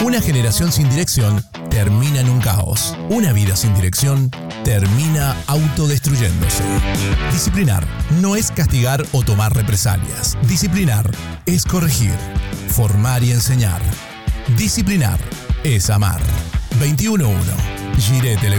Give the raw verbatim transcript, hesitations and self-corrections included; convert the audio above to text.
Una generación sin dirección termina en un caos. Una vida sin dirección termina autodestruyéndose. Disciplinar no es castigar o tomar represalias. Disciplinar es corregir, formar y enseñar. Disciplinar es amar. veintiuno uno. Gire Televisión.